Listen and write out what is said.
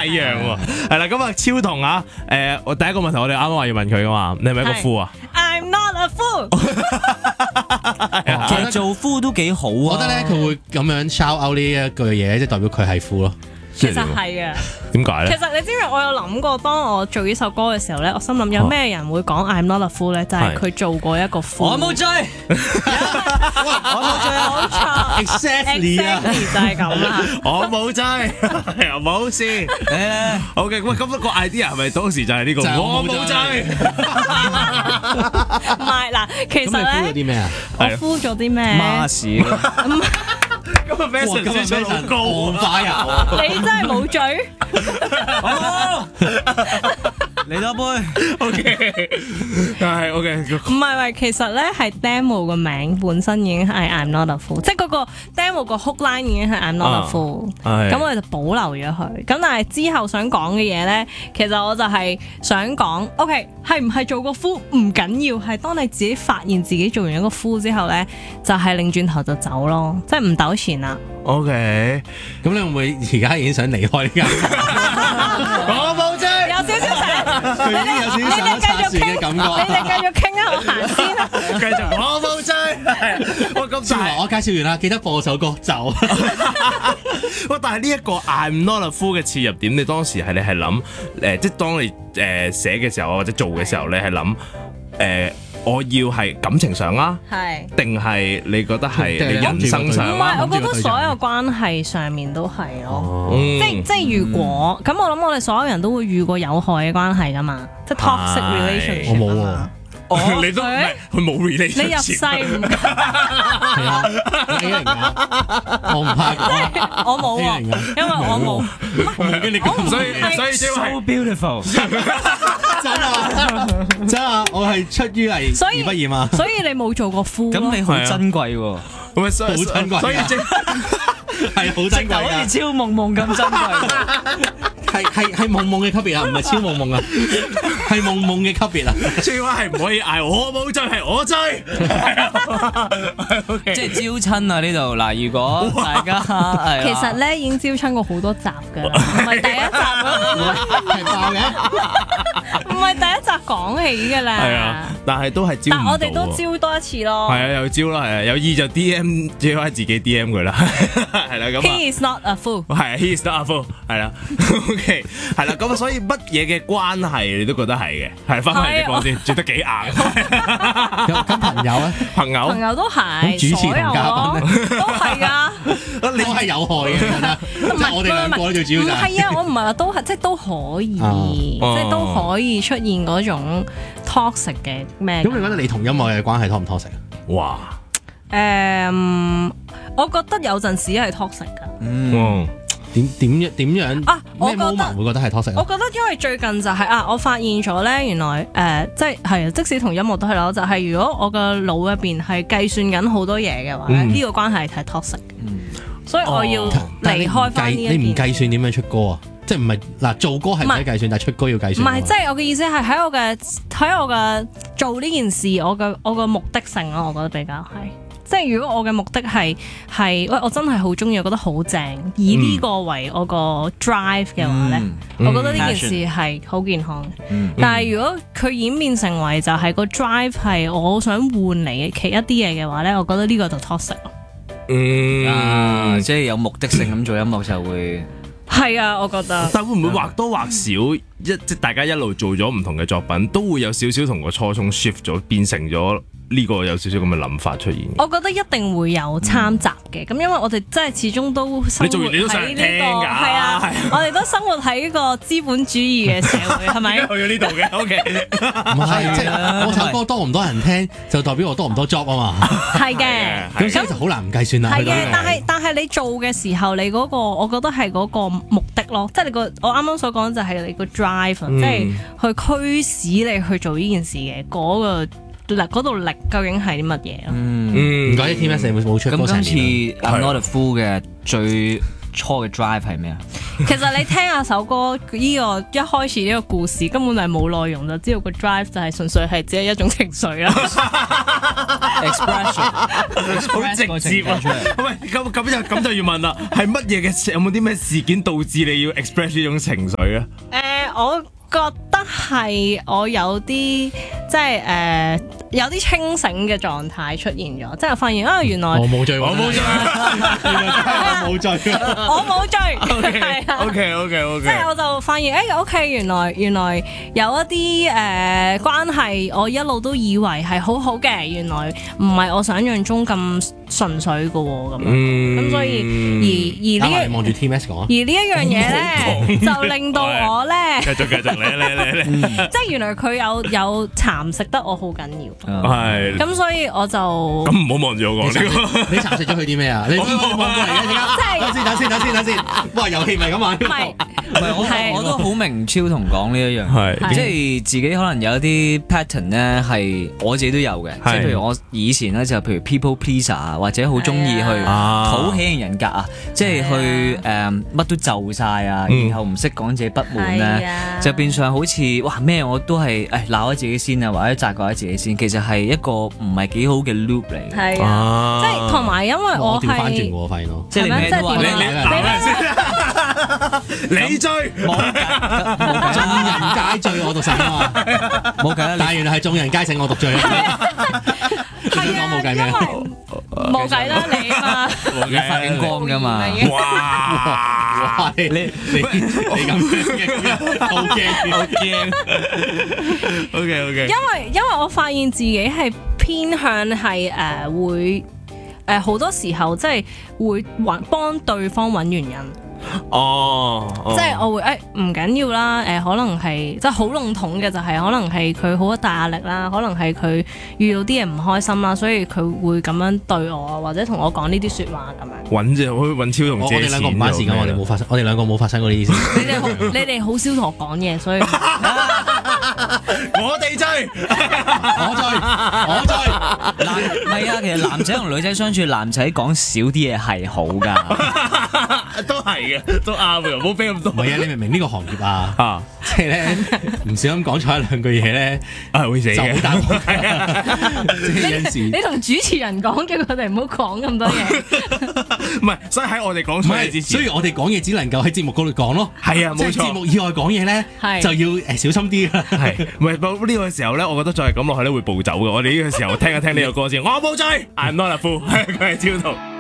樣喎。係啦，咁啊超同啊，我第一個問題我哋啱啱話要問佢噶嘛，你係咪一個夫啊？ I'm not a fool。 其實做夫都幾好啊！ 我覺得咧佢會咁樣 shout out 呢一句嘢，即係代表佢係夫咯。 其實係啊。 點解咧？ 其實你知唔知我有諗過，當我做呢首歌嘅時候咧，我心諗有咩人會講 I'm not a fool 咧？就係佢做過一個夫。 我冇追， 我冇追，冇錯 Exactly 啊， ，exactly 就係咁啦。 我冇追，又冇事。OK， 喂，咁個 idea 係咪當時就係呢個？ 就係我冇追。 唔係嗱，其咁你敷咗實咧， 啲咩啊？ 我敷咗啲咩？ 孖屎。 咁啊 message 先好高快啊！ 你真係冇嘴。 嚟多杯。 OK， 但係 OK。 唔係，其實咧係 demo 個名本身已經係 I'm not a fool，即係嗰個 demo 個 hook line 已經係 I'm not a fool，咁我哋就保留咗佢。咁但係之後想講嘅嘢咧，其實我就係想講 OK， 係唔係做個夫唔緊要，係當你自己發現自己做完一個夫之後咧，就係擰轉頭就走咯，即係唔糾纏啦。 OK， 咁你會唔會而家已經想離開呢間？ 我冇追。 有少少想， 佢已經有少少想測試嘅感覺。 你哋繼續傾啊，我行先啦。 繼續，我冇追。我咁先話我介紹完啦，記得播首歌走。 喂，但係呢一個 I'm not a fool 嘅切入點，你當時係諗即係當你寫嘅時候或者做嘅時候，你係諗我要係感情上啦， 係定係你覺得係你人生上唔啦？ 係，我覺得所有關係上面都係咯。 嗯即係如果咁，我諗我哋所有人都會遇過有害嘅關係噶嘛，即係 toxic 係 relationship 我冇啊嘛。 你都唔係佢冇 relation， 你入世唔係啊，我 A 零㗎，我唔怕講。 我冇喎，因為我冇。 我冇經歷過， 所以即係 So beautiful。 真啊，真啊，我係出於係所以而不厭啊。 所以你冇做過夫咯。 咁你好珍貴喎， 咁所以好珍貴㗎所以即係好珍貴好似㗎， 超夢夢咁珍貴。 係夢夢嘅級別啊，唔係超夢夢啊，係夢夢嘅級別啊。 係話係唔可以嗌我冇追，係我追。OK， 即係招親啊呢度嗱，如果大家係其實咧已經招親過好多集㗎，唔係第一集啊， 係爆嘅， 唔係第一集講起㗎啦。 係啊，但係都係招唔到喎。 但我哋都招多一次咯。 係啊，有招啦，係啊，有意就 DM，最好係自己 DM 佢啦，係啦咁啊。 He is not a fool。 係，he is not a fool，係啦，OK，係啦，咁所以乜嘢嘅關係你都覺得係嘅，係翻返嚟你講先，住得幾硬。 咁朋友咧， 朋友朋友都係， 咁主持同嘉賓咧所有咯都係㗎。 都係有害嘅，覺得即係我哋兩個咧最主要就係。 唔係啊，我唔係話都係，即係都可以，即係都可以出現嗰種 toxic 嘅咩？ 咁你覺得你同音樂嘅關係 toxic 唔 toxic 啊？ 哇， 我覺得有陣時係 toxic 㗎。 嗯， 點樣啊我咩覺得 moment 會覺得係 toxic 啊？ 我覺得因為最近就係我發現咗咧，原來即係即使同音樂都係咯，就係如果我個腦入邊係計算緊好多嘢嘅話咧，呢個關係係 toxic 嘅，所以我要離開翻呢一件。 你唔計算點樣出歌啊？即係唔係嗱做歌係唔使計算，但係出歌要計唔算。 係，即係我嘅意思係喺我嘅做呢件事，我嘅目的性咯，我覺得比較係。即係如果我嘅目的係喂，我真係好中意，我覺得好正，以呢個為我個 drive 嘅話咧，我覺得呢件事係好健康嘅。但係如果佢演變成為就係個 drive 係我想換嚟嘅一啲嘢嘅話咧，我覺得呢個就 toxic 咯。 嗯， 即係有目的性咁做音樂就會係啊，我覺得。 但會唔會或多或少即係大家一路做咗唔同嘅作品，都會有少少同個初衷 shift 咗，變成咗呢個有少少咁嘅諗法出現？ 我覺得一定會有參雜嘅，咁因為我哋真係始終都生活你都想喺聽㗎係啊，我哋都生活喺呢個資本主義嘅社會，係咪？ 去咗呢度嘅，OK， 唔係即係我首歌多唔多人聽，就代表我多唔多 job 啊嘛。 係嘅， 咁所以就好難唔計算啦。 係去到呢嘅度， 但係你做嘅時候，你嗰個我覺得係嗰個目的咯，即係你我啱啱所講就係你個 drive，即係去驅使你去做呢件事嘅嗰度力究竟係啲乜嘢咯？ 唔怪啲 TMS 冇出歌咁成年啦。 今次 I'm Not a Fool 嘅初嘅 drive 係咩啊？ 其實你聽下首歌呢個一開始呢個故事根本就係冇內容，就知道個 drive 就係純粹係只係一種情緒啦。 expression 好直接啊！喂，咁就要問啦，係乜嘢嘅？有冇啲咩事件導致你要 express 呢種情緒啊？ 我覺得係我有啲即係有啲清醒嘅狀態出現咗，即係發現原來我冇醉， 我冇醉， 我冇醉， 我冇醉，係啊 OK， 即係我就發現OK，原來有一啲關係，我一路都以為係好好嘅，原來唔係我想象中咁純粹嘅喎，咁樣咁所以而呢望住 TMS 講啊， 而呢一樣嘢咧，就令到我咧繼續你， 即係原來佢有蠶食得我好緊要， 係咁所以我就咁唔好望住我講呢個。 你蠶食咗佢啲咩啊？你望過嚟嘅，等先，哇！遊戲咪咁玩， 唔係我都好明超同講呢一樣， 係即係自己可能有啲 pattern 咧，係我自己都有嘅，即係譬如我以前咧就譬如 people pleaser 啊，或者好中意去討喜型人格啊，即係去乜都就晒啊，然後唔識講自己不滿咧，就變相好似哇咩我都係鬧咗自己先啊，或者責怪咗自己先，其實係一個唔係幾好嘅 loop 嚟。 係啊，即係同埋因為我調翻轉係喎，發現我即係你咩都話你追冇計， 眾人皆醉我獨醒啊嘛， 冇計啦， 但係原來係眾人皆醒我獨醉啊！ 係啊， 冇計咩？ 冇計啦你啊嘛， 你發緊光㗎嘛？ 哇！ 你咁嘅，好驚 OK， 因為我發現自己係偏向係會好多時候即係會幫對方揾原因。即係我會唔緊要啦，可能係即係好籠統嘅就係可能係佢好大壓力啦，可能係佢遇到啲嘢唔開心啦，所以佢會咁樣對我啊，或者同我講呢啲説話咁樣。 揾超同借錢。 我哋兩個唔關事㗎，我哋兩個冇發生過呢啲事。 你哋好少同我講嘢，所以我哋追， 我追。 唔係啊，其實男仔同女仔相處，男仔講少啲嘢係好㗎。 都係嘅，都啱嘅，唔好俾咁多。 唔係啊，你明唔明呢個行業啊？即係咧，唔小心講錯一兩句嘢咧， 會死嘅。 就好大鑊。即係有陣時， 你同主持人講叫佢哋唔好講咁多嘢。 唔係，所以喺我哋講錯嘢之前， 所以我哋講嘢只能夠喺節目嗰度講咯。 係啊，冇錯。 即係節目以外講嘢咧，就要小心啲啦。 係，唔係到呢個時候咧，我覺得再係咁落去咧會暴走嘅。我哋呢個時候聽一聽呢個歌先。我冇追 ，I'm not a fool，佢係超圖。